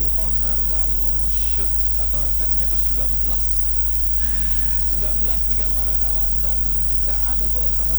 corner lalu shoot atau attempt-nya itu 19 tinggal mengarah gawang dan nggak ada gol sama